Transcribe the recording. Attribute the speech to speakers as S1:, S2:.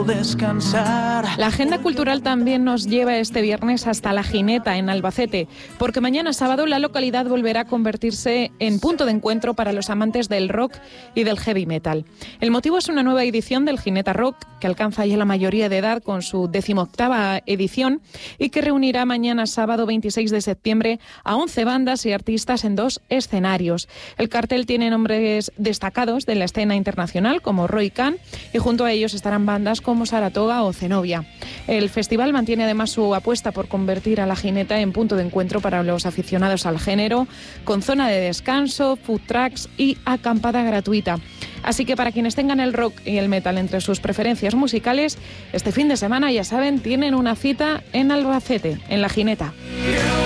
S1: descansar.
S2: La agenda cultural también nos lleva este viernes hasta La Gineta, en Albacete, porque mañana sábado la localidad volverá a convertirse en punto de encuentro para los amantes del rock y del heavy metal. El motivo es una nueva edición del Gineta Rock, que alcanza ya la mayoría de edad con su 18ª edición y que reunirá mañana sábado 26 de septiembre a 11 bandas y artistas en 2 escenarios. El cartel tiene nombres destacados de la escena internacional como Roy Khan, y junto a ellos estarán bandas como Saratoga o Zenobia. El festival mantiene además su apuesta por convertir a La Gineta en punto de encuentro para los aficionados al género, con zona de descanso, food trucks y acampada gratuita. Así que para quienes tengan el rock y el metal entre sus preferencias musicales, este fin de semana, ya saben, tienen una cita en Albacete, en La Gineta.